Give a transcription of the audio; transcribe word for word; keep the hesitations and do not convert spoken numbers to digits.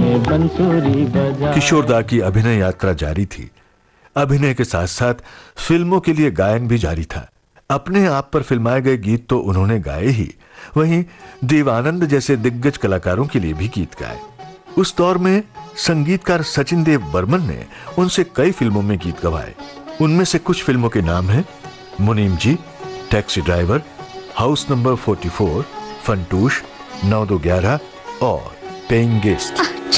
में बंसुरी बजा। किशोरदा की अभिनय यात्रा जारी थी। अभिनय के साथ साथ फिल्मों के लिए गायन भी जारी था। अपने आप पर फिल्माए गए गीत तो उन्होंने गाए ही, वहीं देवानंद जैसे दिग्गज कलाकारों के लिए भी गीत गाए। उस दौर में संगीतकार सचिन देव बर्मन ने उनसे कई फिल्मों में गीत गवाए। उनमें से कुछ फिल्मों के नाम हैं मुनीम जी, टैक्सी ड्राइवर, हाउस नंबर चौवालीस, फंटूश, नौ दो ग्यारह और पेइंग गेस्ट।